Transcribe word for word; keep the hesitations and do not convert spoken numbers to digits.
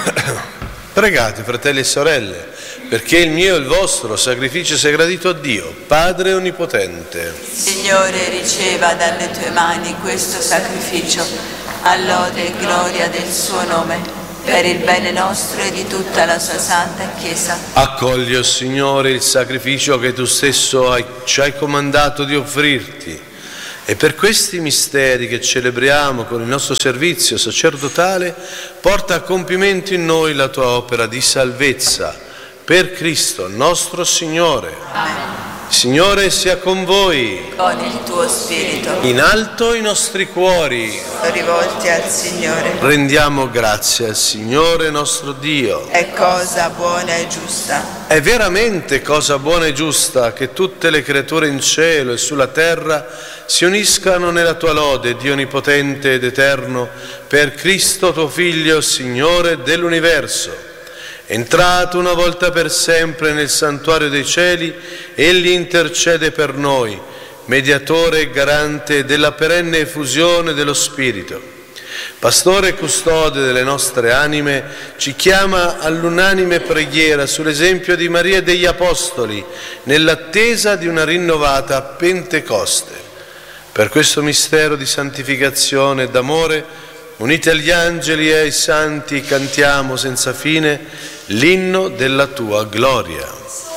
Pregate, fratelli e sorelle, perché il mio e il vostro sacrificio sia gradito a Dio, Padre Onnipotente. Signore, riceva dalle tue mani questo sacrificio, a lode e gloria del suo nome, per il bene nostro e di tutta la sua santa Chiesa. Accogli, o Signore, il sacrificio che tu stesso hai, ci hai comandato di offrirti, e per questi misteri che celebriamo con il nostro servizio sacerdotale, porta a compimento in noi la tua opera di salvezza, per Cristo nostro Signore. Amen. Signore sia con voi. Con il tuo spirito. In alto i nostri cuori. Rivolti al Signore. Rendiamo grazie al Signore nostro Dio. È cosa buona e giusta. È veramente cosa buona e giusta che tutte le creature in cielo e sulla terra si uniscano nella tua lode, Dio onnipotente ed eterno, per Cristo tuo Figlio, Signore dell'universo. Entrato una volta per sempre nel santuario dei cieli, egli intercede per noi, mediatore e garante della perenne effusione dello Spirito. Pastore e custode delle nostre anime, ci chiama all'unanime preghiera sull'esempio di Maria e degli Apostoli, nell'attesa di una rinnovata Pentecoste. Per questo mistero di santificazione e d'amore, uniti agli angeli e ai santi, cantiamo senza fine l'inno della tua gloria.